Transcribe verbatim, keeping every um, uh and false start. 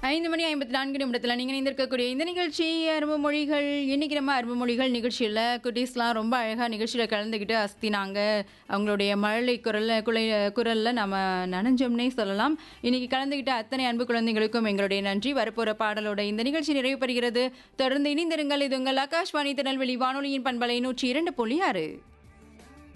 ஐந்து மணி ஐம்பத்தி நான்கு நிமிடத்தில் நீங்கள் இணைந்திருக்கக்கூடிய இந்த நிகழ்ச்சி அரும்பு மொழிகள். இன்னைக்கு நம்ம அரும்பு மொழிகள் நிகழ்ச்சியில் குட்டீஸ்லாம் ரொம்ப அழகாக நிகழ்ச்சியில் கலந்துக்கிட்டு அஸ்தினாங்க. அவங்களுடைய மழலை குரலில் குலை குரலில் நம்ம நனைஞ்சோம்னே சொல்லலாம். இன்னைக்கு கலந்துக்கிட்ட அத்தனை அன்பு குழந்தைகளுக்கும் எங்களுடைய நன்றி. வரப்போகிற பாடலோட இந்த நிகழ்ச்சி நிறைவு பெறுகிறது. தொடர்ந்து இணைந்திருங்கள். இது உங்கள் ஆகாஷ்வாணி திருநெல்வேலி வானொலியின் பண்பலை நூற்றி இரண்டு புள்ளி ஆறு.